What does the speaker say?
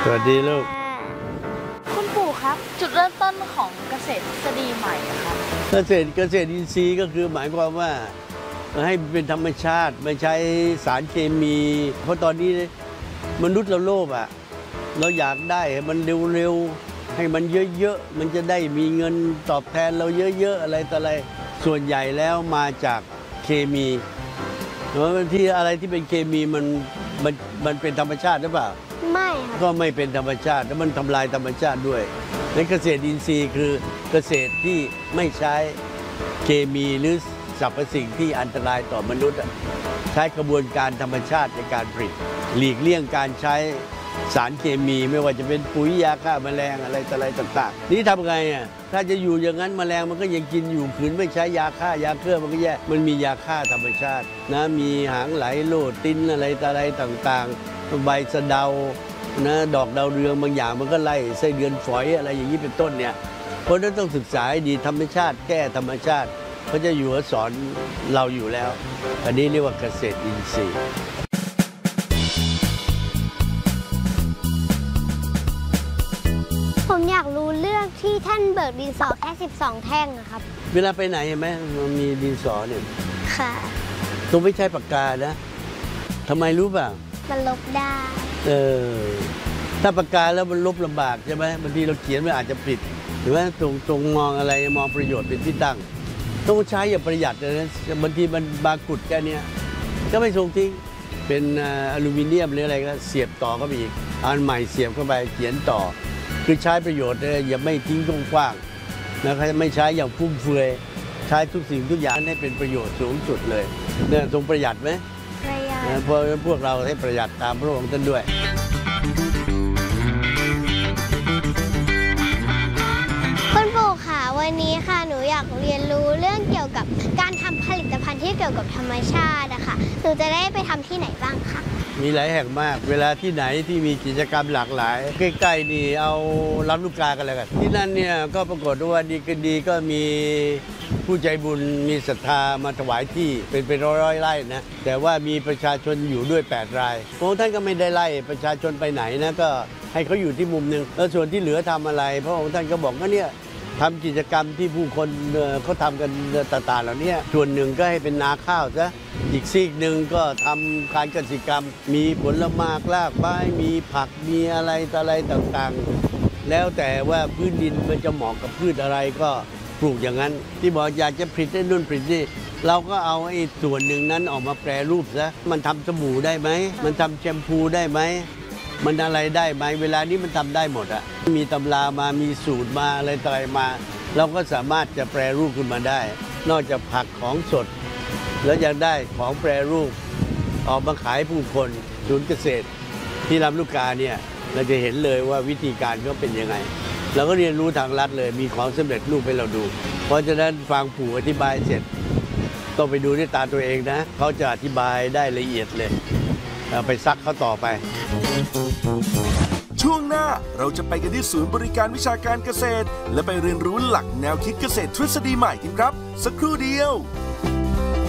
วัสดีลูกคุณปู่ครับจุดเริ่มต้นของเกษตรทฤษฎีใหม่ครับเกษตรอินทรีย์ก็คือหมายความว่าให้เป็นธรรมชาติไม่ใช้สารเคมี เพราะตอนนี้มนุษย์เราโลภอ่ะเราอยากได้มันเร็วๆให้มันเยอะๆมันจะได้มีเงินตอบแทนเราเยอะๆอะไรต่ออะไรส่วนใหญ่แล้วมาจากเคมีเพราะที่อะไรที่เป็นเคมีมันเป็นธรรมชาติหรือเปล่าไม่ครับก็ไม่เป็นธรรมชาติแล้วมันทำลายธรรมชาติด้วยในเกษตรอินทรีย์คือเกษตรที่ไม่ใช้เคมีหรือสรรพสิ่งที่อันตรายต่อมนุษย์ใช้กระบวนการธรรมชาติในการผลิตหลีกเลี่ยงการใช้สารเคมีไม่ว่าจะเป็นปุ๋ยยาฆ่าแมลงอะไรต่างๆนี่ทำไงอ่ะถ้าจะอยู่อย่างนั้นแมลงมันก็ยังกินอยู่ขืนไม่ใช้ยาฆ่ายาเคลือบมันก็แย่มันมียาฆ่าธรรมชาตินะมีหางไหลโลตินอะไรต่างๆใบสะเดานะดอกดาวเรืองบางอย่างมันก็ไล่ไส้เดือนฝอยอะไรอย่างนี้เป็นต้นเนี่ยเพราะนั้นต้องศึกษาให้ดีธรรมชาติแก้ธรรมชาติเขาจะอยู่สอนเราอยู่แล้วอันนี้เรียกว่าเกษตรอินทรีย์ผมอยากรู้เรื่องที่ท่านเบิกดินสอแค่12แท่งครับเวลาไปไหนเห็นไหมมันมีดินสอเนี่ยค่ะต้องไม่ใช้ปากกานะทำไมรู้ป่ะมันลบได้ถ้าปากกาแล้วมันลบลำบากใช่ไหมบางทีเราเขียนมันอาจจะผิดหรือว่าตรงมองอะไรมองประโยชน์เป็นที่ตั้งต้องใช้อย่างประหยัดนะบางทีมันบางกุดแค่นี้ก็ไม่ส่งทิ้งเป็นอลูมิเนียมหรืออะไรก็เสียบต่อเข้าไปอีกอันใหม่เสียบเข้าไปเขียนต่อคือใช้ประโยชน์อย่าไม่ทิ้งกว้างๆนะครับไม่ใช้อย่างฟุ่มเฟือยใช้ทุกสิ่งทุกอย่างให้เป็นประโยชน์สูงสุดเลยเนี่ยทรงประหยัดไหมประหยัดเพราะพวกเราให้ประหยัดตามพระองค์ท่านด้วยคุณปู่ค่ะวันนี้ค่ะหนูอยากเรียนรู้เรื่องเกี่ยวกับการทำผลิตภัณฑ์ที่เกี่ยวกับธรรมชาตินะคะหนูจะได้ไปทำที่ไหนบ้างคะมีหลายแห่งมากเวลาที่ไหนที่มีกิจกรรมหลากหลายใกล้ๆนี่เอาลำลูกกากันเลยกันที่นั่นเนี่ยก็ปรากฏว่าดีก็มีผู้ใจบุญมีศรัทธามาถวายที่เป็นร้อยไร่นะแต่ว่ามีประชาชนอยู่ด้วย8รายพระองค์ท่านก็ไม่ได้ไล่ประชาชนไปไหนนะก็ให้เขาอยู่ที่มุมหนึ่งแล้วส่วนที่เหลือทำอะไรพระองค์ท่านก็บอกว่าเนี่ยทำกิจกรรมที่ผู้คนเขาทำกันต่างๆเหล่านี้ส่วนหนึ่งก็ให้เป็นนาข้าวซะอีกซีกหนึ่งก็ทำการเกษตรกรรมมีผลไม้รากไม้มีผักมีอะไรต่างๆแล้วแต่ว่าพื้นดินมันจะเหมาะกับพืชอะไรก็ปลูกอย่างนั้นที่บอกอยากจะผลิตได้นู่นผลิตนี่เราก็เอาไอ้ส่วนหนึ่งนั้นออกมาแปรรูปซะมันทำสบู่ได้ไหมมันทำแชมพูได้ไหมมันอะไรได้ไหมเวลานี้มันทำได้หมดอะมีตำรามามีสูตรมาอะไรต่ออะไรมาเราก็สามารถจะแปรรูปขึ้นมาได้นอกจากผักของสดแล้วยังได้ของแปรรูปออกมาขายผู้คนศูนย์เกษตรที่ลำลูกกาเนี่ยเราจะเห็นเลยว่าวิธีการเขาเป็นยังไงเราก็เรียนรู้ทางลัดเลยมีของสำเร็จรูปให้เราดูเพราะฉะนั้นฟังปู่อธิบายเสร็จต้องไปดูด้วยตาตัวเองนะเขาจะอธิบายได้ละเอียดเลยไปซักเขาต่อไปช่วงหน้าเราจะไปกันที่ศูนย์บริการวิชาการเกษตรและไปเรียนรู้หลักแนวคิดเกษตรทฤษฎีใหม่กันครับสักครู่เดียว